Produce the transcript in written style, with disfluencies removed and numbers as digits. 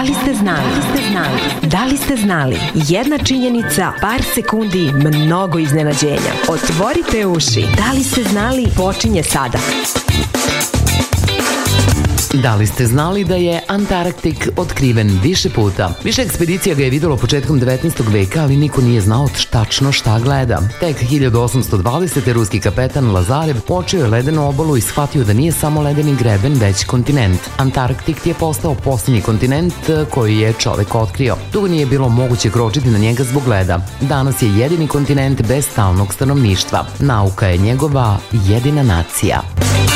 Da li ste znali? Da li ste znali? Jedna činjenica, par sekundi, mnogo iznenađenja. Otvorite uši. Da li ste znali? Počinje sada. Da li ste znali da je Antarktik otkriven više puta? Više ekspedicija ga je videlo početkom 19. veka, ali niko nije znao tačno šta gleda. Tek 1820. ruski kapetan Lazarev počeo je ledenu obalu i shvatio da nije samo ledeni greben, već kontinent. Antarktik je postao posljednji kontinent koji je čovek otkrio. Dugo nije bilo moguće kročiti na njega zbog leda. Danas je jedini kontinent bez stalnog stanovništva. Nauka je njegova jedina nacija.